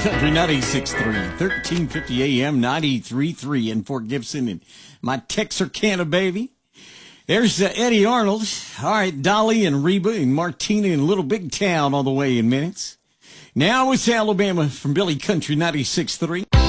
Country 96.3, 1350 AM, 93.3 in Fort Gibson, and my Texarkana baby. There's Eddie Arnold. All right, Dolly and Reba and Martina in Little Big Town on the way in minutes. Now it's Alabama from Billy Country 96.3.